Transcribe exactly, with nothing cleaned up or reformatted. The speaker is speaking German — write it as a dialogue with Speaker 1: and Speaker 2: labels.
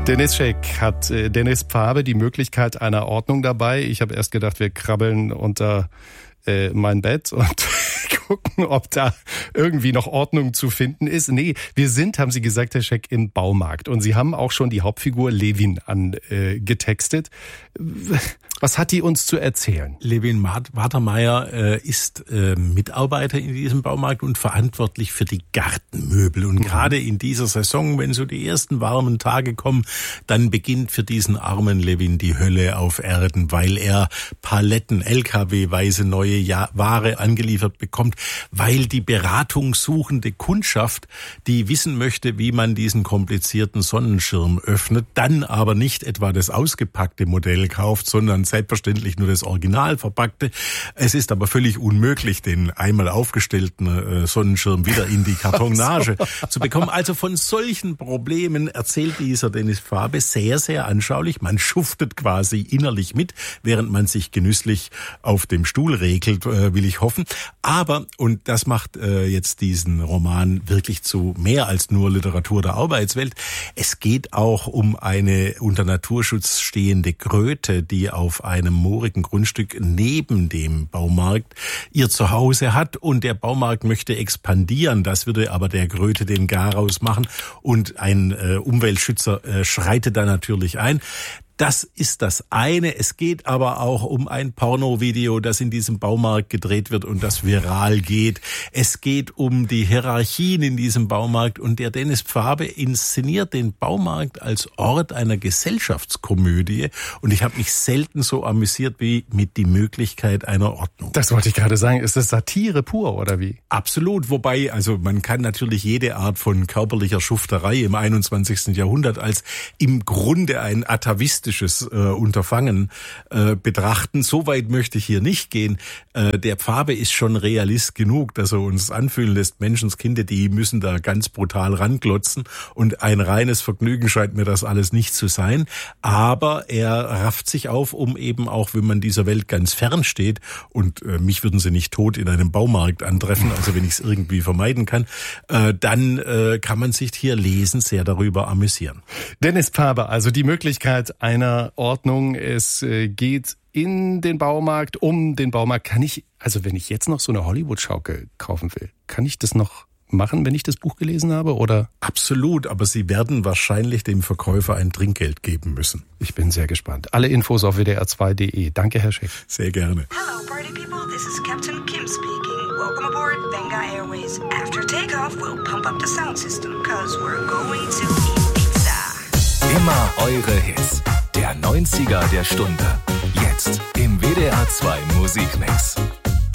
Speaker 1: Dennis Scheck hat äh, Dennis Pfaabe die Möglichkeit einer Ordnung dabei. Ich habe erst gedacht, wir krabbeln unter äh, mein Bett und gucken, ob da irgendwie noch Ordnung zu finden ist. Nee, wir sind, haben Sie gesagt, Herr Scheck, im Baumarkt. Und Sie haben auch schon die Hauptfigur Levin angetextet. Äh, Was hat die uns zu erzählen?
Speaker 2: Levin Watermeier äh, ist äh, Mitarbeiter in diesem Baumarkt und verantwortlich für die Gartenmöbel. Und mhm. gerade in dieser Saison, wenn so die ersten warmen Tage kommen, dann beginnt für diesen armen Levin die Hölle auf Erden, weil er Paletten, L K W-weise neue ja- Ware angeliefert bekommt, weil die beratungssuchende Kundschaft, die wissen möchte, wie man diesen komplizierten Sonnenschirm öffnet, dann aber nicht etwa das ausgepackte Modell kauft, sondern selbstverständlich nur das Original verpackte. Es ist aber völlig unmöglich, den einmal aufgestellten Sonnenschirm wieder in die Kartonage so. zu bekommen. Also von solchen Problemen erzählt dieser Dennis Pfaabe sehr, sehr anschaulich. Man schuftet quasi innerlich mit, während man sich genüsslich auf dem Stuhl regelt, will ich hoffen. Aber, und das macht jetzt diesen Roman wirklich zu mehr als nur Literatur der Arbeitswelt, es geht auch um eine unter Naturschutz stehende Kröte, die auf einem moorigen Grundstück neben dem Baumarkt ihr Zuhause hat und der Baumarkt möchte expandieren. Das würde aber der Kröte den Garaus machen und ein äh, Umweltschützer äh, schreitet da natürlich ein. Das ist das eine. Es geht aber auch um ein Pornovideo, das in diesem Baumarkt gedreht wird und das viral geht. Es geht um die Hierarchien in diesem Baumarkt und der Dennis Pfaabe inszeniert den Baumarkt als Ort einer Gesellschaftskomödie und ich habe mich selten so amüsiert wie mit die Möglichkeit einer Ordnung.
Speaker 1: Das wollte ich gerade sagen. Ist das Satire pur oder wie?
Speaker 2: Absolut. Wobei, also man kann natürlich jede Art von körperlicher Schufterei im einundzwanzigsten Jahrhundert als im Grunde ein atavistisches Äh, Unterfangen äh, betrachten. So weit möchte ich hier nicht gehen. Äh, der Pfaabe ist schon Realist genug, dass er uns anfühlen lässt, Menschenskinder, die müssen da ganz brutal ranklotzen und ein reines Vergnügen scheint mir das alles nicht zu sein. Aber er rafft sich auf, um eben auch, wenn man dieser Welt ganz fern steht und äh, mich würden sie nicht tot in einem Baumarkt antreffen, also wenn ich es irgendwie vermeiden kann, äh, dann äh, kann man sich hier lesen sehr darüber amüsieren.
Speaker 1: Dennis Pfaabe, also die Möglichkeit einer Ordnung. Es geht in den Baumarkt, um den Baumarkt. Kann ich, also wenn ich jetzt noch so eine Hollywood-Schaukel kaufen will, kann ich das noch machen, wenn ich das Buch gelesen habe, oder?
Speaker 2: Absolut, aber Sie werden wahrscheinlich dem Verkäufer ein Trinkgeld geben müssen.
Speaker 1: Ich bin sehr gespannt. Alle Infos auf w d r zwei punkt d e. Danke, Herr Scheck.
Speaker 2: Sehr gerne.
Speaker 3: Hello, party people. This is Captain Kim speaking. Welcome aboard Benga Airways. After takeoff, we'll pump up the sound system, cause we're going to eat pizza.
Speaker 4: Immer eure Hits. Der neunziger der Stunde. Jetzt im W D R zwei Musikmix.